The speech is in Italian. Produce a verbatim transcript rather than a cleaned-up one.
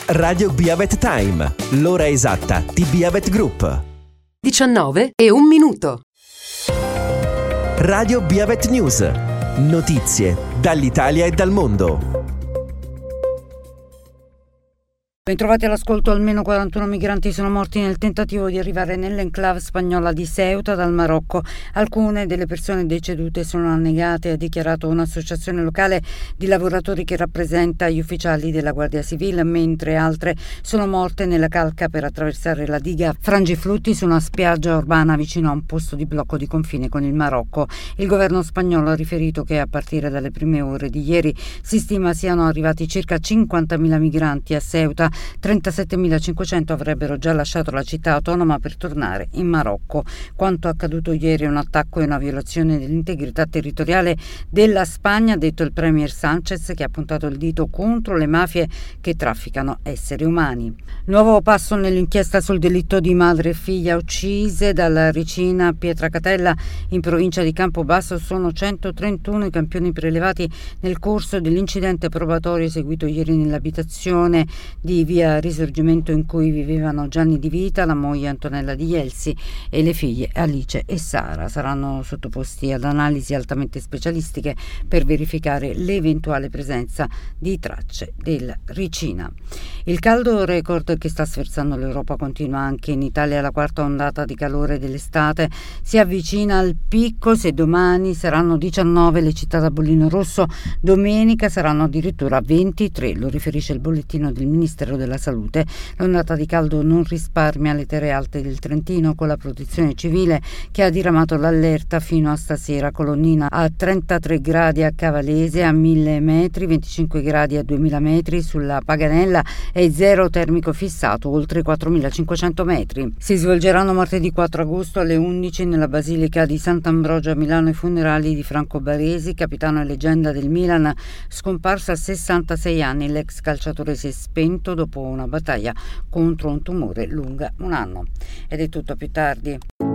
Radio Biavet Time, l'ora esatta di Biavet Group. diciannove e un minuto. Radio Biavet News. Notizie dall'Italia e dal mondo. Bentrovati all'ascolto. Almeno quarantuno migranti sono morti nel tentativo di arrivare nell'enclave spagnola di Ceuta dal Marocco. Alcune delle persone decedute sono annegate, ha dichiarato un'associazione locale di lavoratori che rappresenta gli ufficiali della Guardia Civile, mentre altre sono morte nella calca per attraversare la diga Frangiflutti su una spiaggia urbana vicino a un posto di blocco di confine con il Marocco. Il governo spagnolo ha riferito che a partire dalle prime ore di ieri si stima siano arrivati circa cinquantamila migranti a Ceuta. trentasettemilacinquecento avrebbero già lasciato la città autonoma per tornare in Marocco. Quanto accaduto ieri è un attacco e una violazione dell'integrità territoriale della Spagna, ha detto il premier Sánchez, che ha puntato il dito contro le mafie che trafficano esseri umani. Nuovo passo nell'inchiesta sul delitto di madre e figlia uccise dalla Ricina Pietracatella in provincia di Campobasso. Sono centotrentuno i campioni prelevati nel corso dell'incidente probatorio eseguito ieri nell'abitazione di via Risorgimento in cui vivevano Gianni Di Vita, la moglie Antonella Di Jelsi e le figlie Alice e Sara. Saranno sottoposti ad analisi altamente specialistiche per verificare l'eventuale presenza di tracce della Ricina. Il caldo record che sta sferzando l'Europa continua anche in Italia. La quarta ondata di calore dell'estate si avvicina al picco. Se domani saranno diciannove le città da bollino rosso, domenica saranno addirittura ventitré, lo riferisce il bollettino del Ministero della Salute. L'ondata di caldo non risparmia le terre alte del Trentino, con la Protezione Civile che ha diramato l'allerta fino a stasera. Colonnina a trentatré gradi a Cavalese, a mille metri, venticinque gradi a duemila metri sulla Paganella e zero termico fissato oltre quattromilacinquecento metri. Si svolgeranno martedì quattro agosto alle undici nella Basilica di Sant'Ambrogio a Milano i funerali di Franco Baresi, capitano e leggenda del Milan, scomparso a sessantasei anni. L'ex calciatore si è spento dopo una battaglia contro un tumore lunga un anno. Ed è tutto, a più tardi.